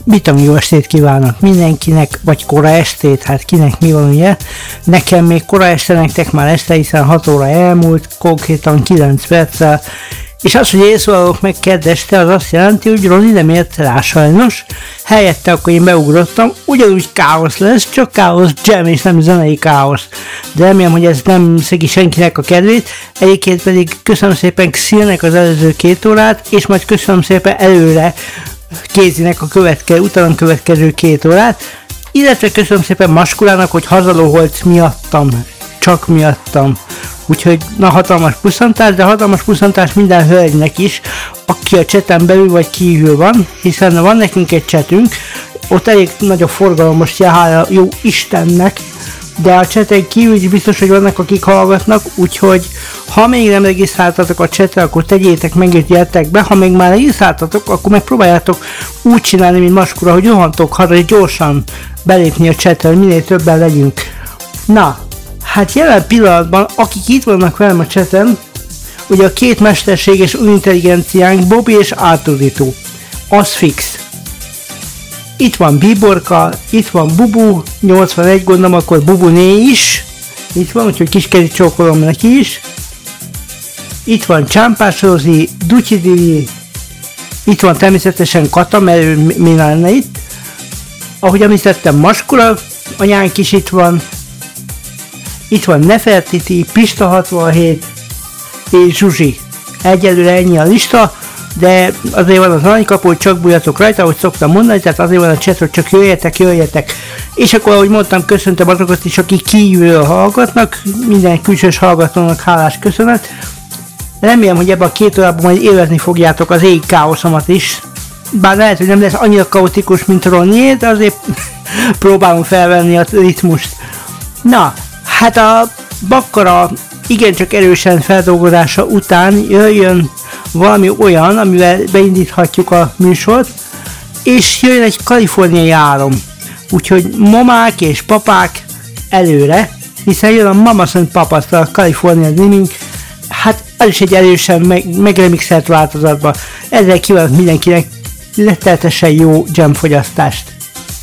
Mit jó estét kívánok mindenkinek, vagy kora estét, hát kinek mi van ugye. Nekem még kora este, nektek már este, hiszen 6 óra elmúlt, konkrétan 9 perccel. És az, hogy én szólalok meg kedd este, az azt jelenti, hogy Roni nem ért rá sajnos. Helyette akkor én beugrottam, ugyanúgy káosz lesz, csak káosz jam és nem zenei káosz. De remélem, hogy ez nem szegi senkinek a kedvét. Egyébként pedig köszönöm szépen Xilnek az előző 2 órát, és majd köszönöm szépen előre Kézinek a utánam következő 2 órát. Illetve köszönöm szépen Maskulának, hogy hazalóholt miattam, csak miattam. Úgyhogy hatalmas pusztantás, de hatalmas pusztantás minden hölgynek is, aki a chaten belül vagy kívül van, hiszen van nekünk egy chatünk, ott elég nagy a forgalom most, hála jó Istennek, de a chaten kívül is biztos, hogy vannak, akik hallgatnak, úgyhogy ha még nem regisztráltatok a chatre, akkor tegyétek meg és gyertek be, ha még már regisztráltatok, akkor megpróbáljátok úgy csinálni, mint Maskura, hogy rohantok haza és gyorsan belépni a chatre, hogy minél többen legyünk. Na, hát jelen pillanatban, akik itt vannak velem a chaten, ugye a 2 mesterséges intelligenciánk, Bobby és Arturito, az fix. Itt van Biborka, itt van Bubu, 81 gondolom, akkor Bubuné is. Itt van, úgyhogy kiskezi csókolom neki is. Itt van Csámpás Rozi, Dutyi Dili, itt van természetesen Kata, mert ő mi lenne itt. Ahogy említettem, Maskula, anyánk is itt van. Itt van Nefertiti, Pista 67 és Zsuzsi. Egyelőre ennyi a lista, de azért van az aranykapu, hogy csak bújjatok rajta, ahogy szoktam mondani, tehát azért van a chat, hogy csak jöjjetek. És akkor, ahogy mondtam, köszöntem azokat is, akik kívülről hallgatnak, minden külsős hallgatónak hálás köszönet. Remélem, hogy ebben a 2 órában majd élvezni fogjátok az égi káoszomat is. Bár lehet, hogy nem lesz annyira kaotikus, mint Ronnié, de azért próbálunk felvenni a ritmust. Na, hát a Bakkara igencsak erősen feldolgozása után jöjjön valami olyan, amivel beindíthatjuk a műsort, és jöjjön egy kaliforniai álom. Úgyhogy mamák és papák előre, hiszen jön a Mamas and Papas a California Dreaming, hát ez is egy erősen megremixelt változatban. Ezzel kívánok mindenkinek rettenetesen jó jam fogyasztást.